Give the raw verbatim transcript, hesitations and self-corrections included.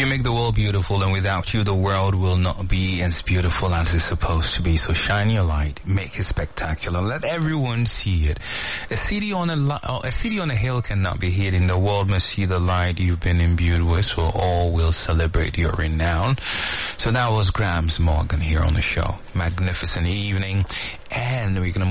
You make the world beautiful, and without you, the world will not be as beautiful as it's supposed to be. So shine your light, make it spectacular, let everyone see it. A city on a li- a city on a hill cannot be hidden. The world must see the light you've been imbued with, so all will celebrate your renown. So that was Grams Morgan here on the show. Magnificent evening, and we're gonna